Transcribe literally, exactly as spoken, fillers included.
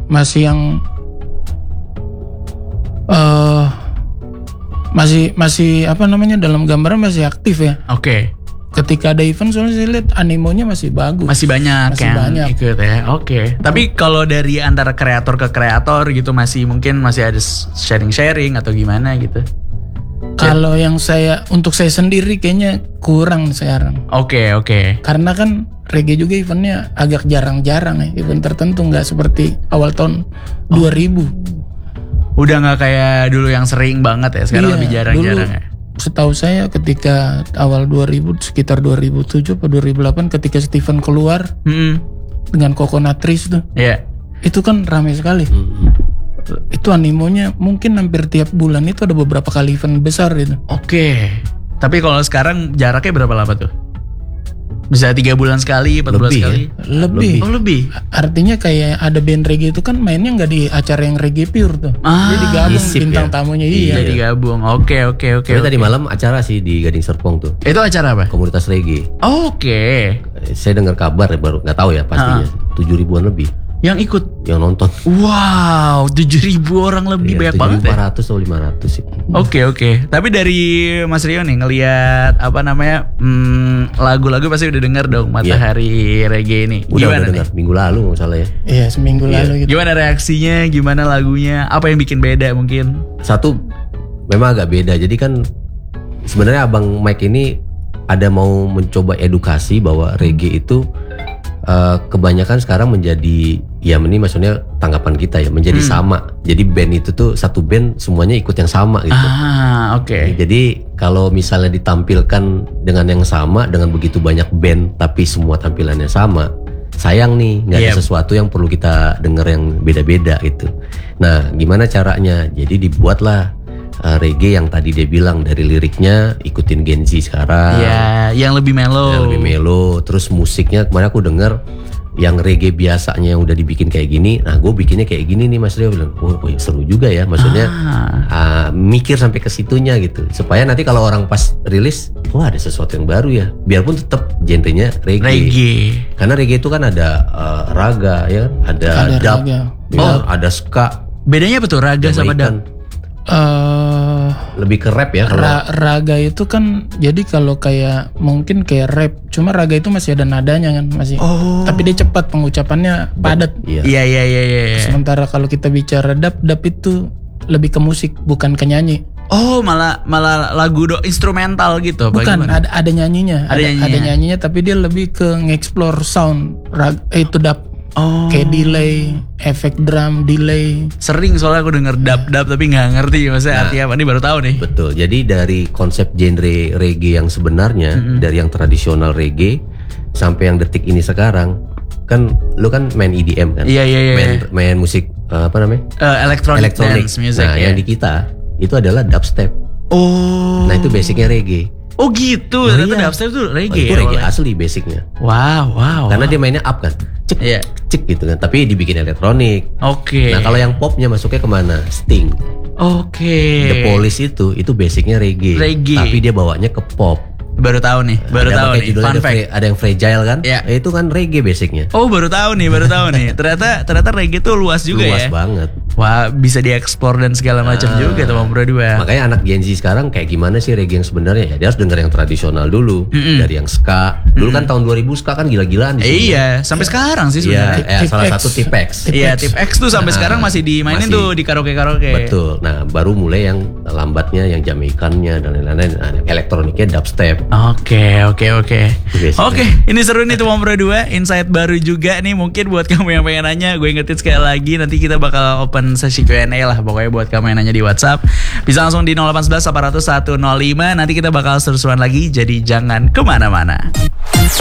masih yang uh, masih masih apa namanya dalam gambaran masih aktif ya. Oke. Okay. Ketika ada event soalnya saya lihat animonya masih bagus. Masih banyak masih yang banyak. ikut ya. Oke. Okay. Tapi kalau dari antara kreator ke kreator gitu masih mungkin masih ada sharing-sharing atau gimana gitu. Kalau yang saya untuk saya sendiri kayaknya kurang sekarang. Oke, okay, oke. Okay. Karena kan reggae juga eventnya agak jarang-jarang ya. Event tertentu nggak seperti awal tahun oh. dua ribu. Udah nggak kayak dulu yang sering banget ya. Sekarang iya, lebih jarang-jarang ya. Setahu saya ketika awal dua ribu sekitar dua ribu tujuh atau dua ribu delapan ketika Steven keluar hmm. dengan Coconut Trees tuh. Iya. Yeah. Itu kan ramai sekali. Hmm. Itu animonya mungkin hampir tiap bulan itu ada beberapa kali event besar itu. Oke. Tapi kalau sekarang jaraknya berapa lama tuh? Bisa tiga bulan sekali, empat bulan sekali? Ya? Lebih. Oh lebih. Artinya kayak ada band reggae itu kan mainnya nggak di acara yang reggae pure tuh. Ah, jadi gabung bintang ya? Tamunya iya. Jadi gabung. Oke oke oke. Tadi malam acara sih di Gading Serpong tuh. Itu acara apa? Komunitas reggae. Oh, oke. Okay. Saya dengar kabar baru nggak tahu ya pastinya. Tujuh ribuan lebih. Yang ikut? Yang nonton. Wow, tujuh ribu orang lebih, ya, banyak banget ya? empat ratus atau lima ratus sih. Oke okay, oke. Okay. Tapi dari Mas Rio nih ngelihat apa namanya hmm, lagu-lagu pasti udah denger dong Matahari yeah. Reggae ini. Udah, gimana udah dengar minggu lalu nggak salah ya. Iya seminggu yeah. lalu gitu. Gimana reaksinya, gimana lagunya, apa yang bikin beda mungkin? Satu memang agak beda. Jadi kan sebenarnya Abang Mike ini ada mau mencoba edukasi bahwa reggae itu Uh, kebanyakan sekarang menjadi ya ini maksudnya tanggapan kita ya menjadi hmm. sama. Jadi band itu tuh satu band semuanya ikut yang sama gitu. Ah, oke. Okay. Jadi kalau misalnya ditampilkan dengan yang sama dengan begitu banyak band tapi semua tampilannya sama, sayang nih nggak yep. ada sesuatu yang perlu kita dengar yang beda-beda gitu. Nah, gimana caranya? Jadi dibuatlah Uh, reggae yang tadi dia bilang dari liriknya ikutin Gen Z sekarang. Iya, yang lebih mellow. Yang lebih mellow. Terus musiknya kemarin aku denger yang reggae biasanya yang udah dibikin kayak gini. Nah, gue bikinnya kayak gini nih Mas Rio bilang. Oh, oh seru juga ya. Maksudnya ah. uh, mikir sampai ke situnya gitu. Supaya nanti kalau orang pas rilis, wah ada sesuatu yang baru ya. Biarpun tetap genrenya reggae. Reggae. Karena reggae itu kan ada uh, raga ya, ada, ada dub, ya, oh. ada ska. Bedanya apa tuh raga sama dub? Uh, lebih ke rap ya kalau ra- raga itu kan jadi kalau kayak mungkin kayak rap cuma raga itu masih ada nadanya kan masih oh. tapi dia cepat pengucapannya padat. Iya iya iya iya. Ya. Sementara kalau kita bicara dub dub itu lebih ke musik bukan ke nyanyi. Oh malah malah lagu do instrumental gitu. Bukan ada ada nyanyinya ada, ada nyanyinya. ada nyanyinya tapi dia lebih ke nge-explore sound rag, eh, itu dub. Oh. Kayak delay, efek drum, delay. Sering soalnya aku denger dub-dub tapi gak ngerti maksudnya nah, artinya apa, ini baru tahu nih. Betul, jadi dari konsep genre reggae yang sebenarnya, mm-hmm. dari yang tradisional reggae sampai yang detik ini sekarang. Kan lu kan main E D M kan? Iya, iya, iya. Main, main musik, uh, apa namanya? Uh, electronic, electronic dance music. Nah, yeah. yang di kita, itu adalah dubstep. Oh. Nah, itu basicnya reggae. Oh gitu, nah, ternyata iya. dubstep tuh reggae. Oh, itu reggae ya, asli basicnya. Wow, wow. Karena dia mainnya up kan, cek, yeah. cek gitu kan. Tapi dibikin elektronik. Oke. Okay. Nah kalau yang popnya masuknya kemana? Sting. Oke. Okay. The Police itu, itu basicnya reggae. Reggae. Tapi dia bawanya ke pop. Baru tahu nih, baru ada tahu nih. Fun ada, fact. Fra- ada yang fragile kan? Ya. Eh, itu kan reggae basicnya. Oh baru tahu nih, baru tahu nih. Ternyata ternyata reggae tuh luas juga luas ya. Luas banget. Wah bisa dieksplor dan segala macam ah, juga tuh Bang Bro dua. Makanya anak Gen Z sekarang kayak gimana sih reggae yang sebenarnya? Ya dia harus denger yang tradisional dulu, mm-mm. dari yang ska. Dulu mm-mm. kan tahun dua ribu ska kan gila-gilaan. Eh, iya, sampai ya. sekarang sih sebenarnya. Iya, eh, salah satu Tipex. Iya, Tipex tuh sampai nah, sekarang masih dimainin masih, tuh di karaoke-karaoke. Betul. Nah, baru mulai yang lambatnya, yang Jamaikannya dan lain-lain. Nah, elektroniknya dubstep. Oke, oke, oke. Oke, okay, ini seru nih tuh Bang Bro dua, insight baru juga nih mungkin buat kamu yang pengen nanya. Gue ingetin sekali lagi, nanti kita bakal open sesi Q and A lah pokoknya buat kamu yang nanya di WhatsApp. Bisa langsung di nol delapan satu satu delapan nol satu nol lima. Nanti kita bakal seru-seruan lagi, jadi jangan kemana-mana.